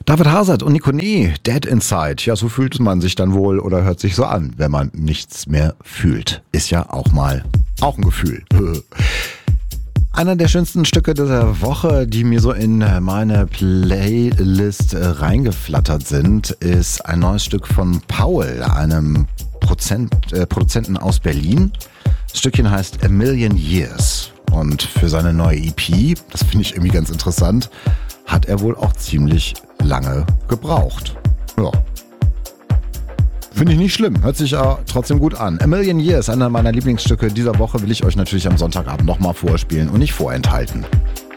David Hazard und Nico Nee, Dead Inside. Ja, so fühlt man sich dann wohl oder hört sich so an, wenn man nichts mehr fühlt. Ist ja auch ein Gefühl. Einer der schönsten Stücke dieser Woche, die mir so in meine Playlist reingeflattert sind, ist ein neues Stück von Paul, einem Produzenten aus Berlin. Das Stückchen heißt A Million Years. Und für seine neue EP, das finde ich irgendwie ganz interessant, hat er wohl auch ziemlich lange gebraucht. Ja. Finde ich nicht schlimm, hört sich trotzdem gut an. A Million Years, einer meiner Lieblingsstücke dieser Woche, will ich euch natürlich am Sonntagabend nochmal vorspielen und nicht vorenthalten.